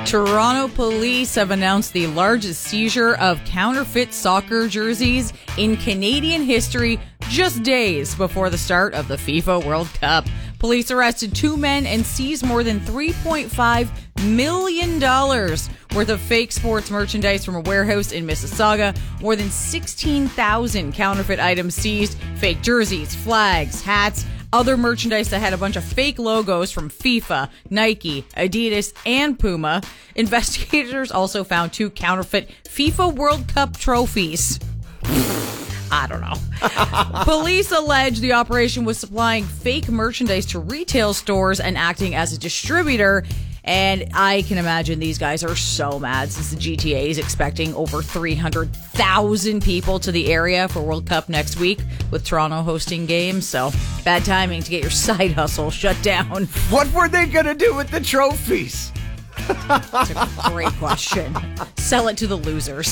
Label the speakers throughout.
Speaker 1: Toronto police have announced the largest seizure of counterfeit soccer jerseys in Canadian history just days before the start of the FIFA World Cup. Police arrested 2 men and seized more than $3.5 million worth of fake sports merchandise from a warehouse in Mississauga. More than 16,000 counterfeit items seized, fake jerseys, flags, hats, other merchandise that had a bunch of fake logos from FIFA, Nike, Adidas, and Puma. Investigators also found 2 counterfeit FIFA World Cup trophies. I don't know. Police allege the operation was supplying fake merchandise to retail stores and acting as a distributor. And I can imagine these guys are so mad since the GTA is expecting over 300,000 people to the area for World Cup next week with Toronto hosting games. So bad timing to get your side hustle shut down.
Speaker 2: What were they going to do with the trophies?
Speaker 1: That's a great question. Sell it to the losers.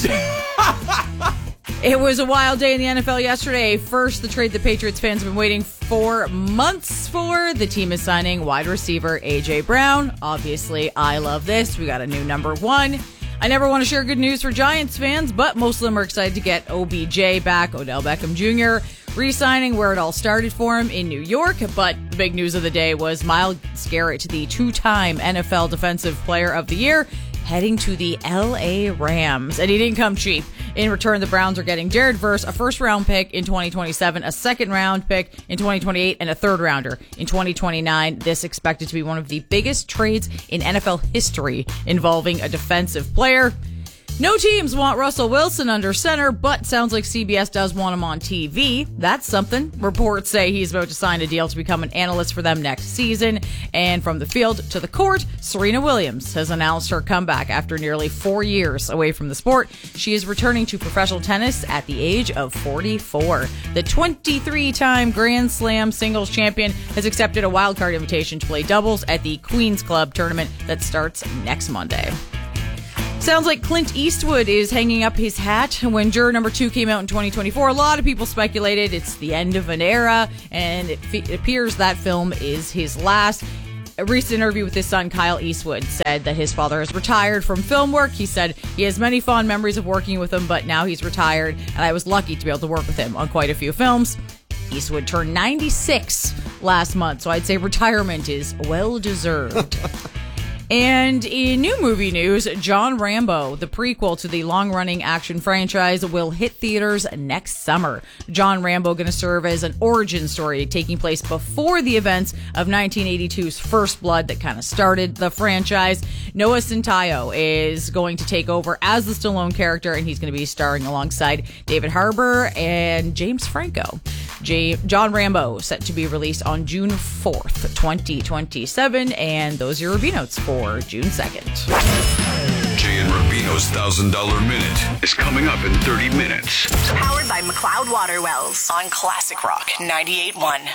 Speaker 1: It was a wild day in the NFL yesterday. First, the trade the Patriots fans have been waiting 4 months for. The team is signing wide receiver A.J. Brown. Obviously, I love this. We got a new number 1. I never want to share good news for Giants fans, but most of them are excited to get OBJ back, Odell Beckham Jr., re-signing where it all started for him in New York. But the big news of the day was Myles Garrett, the 2-time NFL Defensive Player of the Year, heading to the L.A. Rams. And he didn't come cheap. In return, the Browns are getting Jared Verse, a first-round pick in 2027, a second-round pick in 2028, and a third-rounder in 2029. This expected to be one of the biggest trades in NFL history involving a defensive player. No teams want Russell Wilson under center, but sounds like CBS does want him on TV. That's something. Reports say he's about to sign a deal to become an analyst for them next season. And from the field to the court, Serena Williams has announced her comeback after nearly 4 years away from the sport. She is returning to professional tennis at the age of 44. The 23-time Grand Slam singles champion has accepted a wildcard invitation to play doubles at the Queen's Club tournament that starts next Monday. Sounds like Clint Eastwood is hanging up his hat. When Juror Number 2 came out in 2024, a lot of people speculated it's the end of an era, and it appears that film is his last. A recent interview with his son, Kyle Eastwood, said that his father has retired from film work. He said he has many fond memories of working with him, but now he's retired, and I was lucky to be able to work with him on quite a few films. Eastwood turned 96 last month, so I'd say retirement is well-deserved. And in new movie news, John Rambo, the prequel to the long-running action franchise, will hit theaters next summer. John Rambo going to serve as an origin story taking place before the events of 1982's First Blood that kind of started the franchise. Noah Centineo is going to take over as the Stallone character, and he's going to be starring alongside David Harbour and James Franco. John Rambo set to be released on June 4th, 2027, and those are your review notes for June 2nd.
Speaker 3: Jay and Rubino's $1,000 Minute is coming up in 30 minutes.
Speaker 4: Powered by McLeod Water Wells on Classic Rock 98.1.